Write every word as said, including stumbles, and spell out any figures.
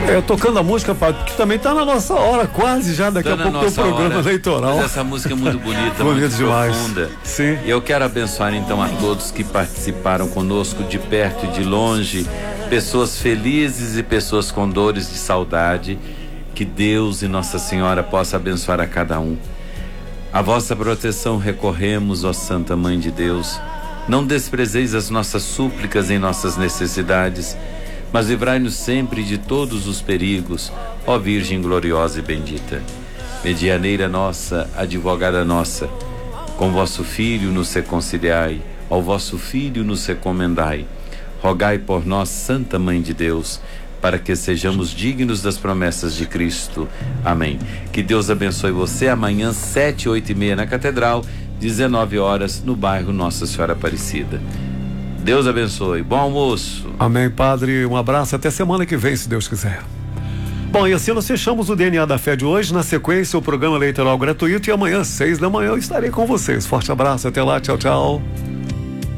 É, tocando a música, padre, que também tá na nossa hora, quase já, daqui tá a pouco tem o programa hora, eleitoral. Mas essa música é muito bonita, bonita muito demais. profunda. Sim. E eu quero abençoar então a todos que participaram conosco de perto e de longe, pessoas felizes e pessoas com dores de saudade. Que Deus e Nossa Senhora possa abençoar a cada um. A vossa proteção recorremos, ó Santa Mãe de Deus. Não desprezeis as nossas súplicas em nossas necessidades, mas livrai-nos sempre de todos os perigos, ó Virgem gloriosa e bendita. Medianeira nossa, advogada nossa, com vosso Filho nos reconciliai, ao vosso Filho nos recomendai. Rogai por nós, Santa Mãe de Deus, para que sejamos dignos das promessas de Cristo. Amém. Que Deus abençoe você. Amanhã, sete, oito e meia na Catedral, dezenove horas no bairro Nossa Senhora Aparecida. Deus abençoe. Bom almoço. Amém, padre. Um abraço. Até semana que vem, se Deus quiser. Bom, e assim nós fechamos o D N A da Fé de hoje. Na sequência, o programa eleitoral gratuito. E amanhã, seis da manhã, eu estarei com vocês. Forte abraço. Até lá. Tchau, tchau.